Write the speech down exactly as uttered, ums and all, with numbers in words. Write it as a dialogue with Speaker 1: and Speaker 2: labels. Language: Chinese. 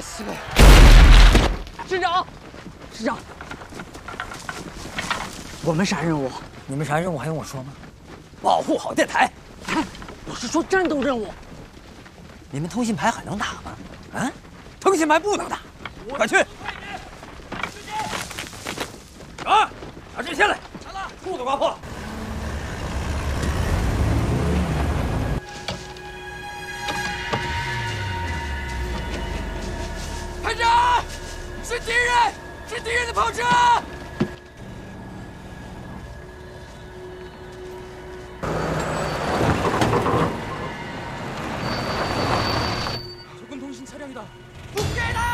Speaker 1: 西北。师长，师长，我们啥任务？
Speaker 2: 你们啥任务还用我说吗？保护好电台。
Speaker 1: 我是说战斗任务。
Speaker 2: 你们通信牌还能打吗？啊，通信牌不能打，快去！啊，把这下来，裤子刮破了。
Speaker 3: 排长，是敌人，是敌人的跑车。